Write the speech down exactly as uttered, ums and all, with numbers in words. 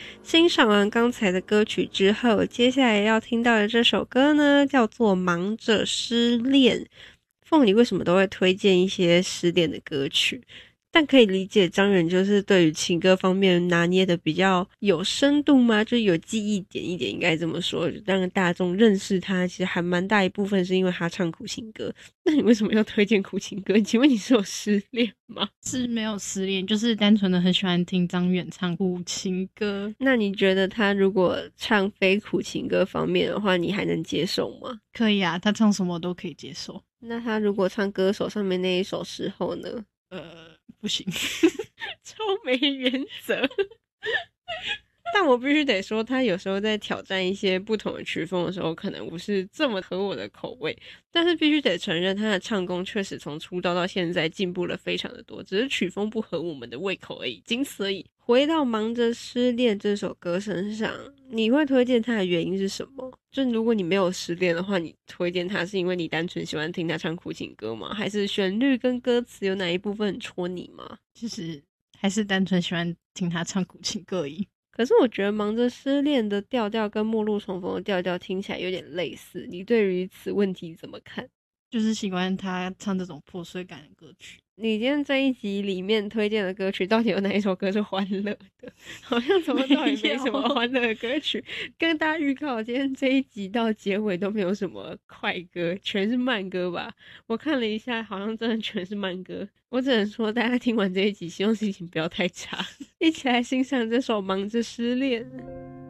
欣赏完刚才的歌曲之后，接下来要听到的这首歌呢，叫做《忙着失恋》。凤梨为什么都会推荐一些失恋的歌曲？但可以理解张远就是对于情歌方面拿捏的比较有深度吗？就是有记忆点一点，应该这么说，让大众认识他其实还蛮大一部分是因为他唱苦情歌。那你为什么要推荐苦情歌？请问你是有失恋吗？ 是没有失恋，就是单纯的很喜欢听张远唱苦情歌。 那你觉得他如果唱非苦情歌方面的话，你还能接受吗？ 可以啊，他唱什么都可以接受。 那他如果唱歌手上面那一首时候呢？ 呃，不行。 超没原则。但我必须得说，他有时候在挑战一些不同的曲风的时候，可能不是这么合我的口味。但是必须得承认，他的唱功确实从出道到现在进步了非常的多，只是曲风不合我们的胃口而已，仅此而已。回到《忙着失恋》这首歌身上，你会推荐他的原因是什么？就如果你没有失恋的话，你推荐他是因为你单纯喜欢听他唱苦情歌吗？还是旋律跟歌词有哪一部分很戳你吗？ 其实还是单纯喜欢听他唱苦情歌而已。 可是我觉得《忙着失恋》的调调跟《陌路重逢》的调调听起来有点类似，你对于此问题怎么看？ 就是喜欢他唱这种破碎感的歌曲。 你今天这一集里面推荐的歌曲，到底有哪一首歌是欢乐的？好像怎么到底没什么欢乐的歌曲。跟大家预告，今天这一集到结尾都没有什么快歌，全是慢歌吧？我看了一下，好像真的全是慢歌。我只能说，大家听完这一集，希望心情不要太差，一起来欣赏这首《忙着失恋》。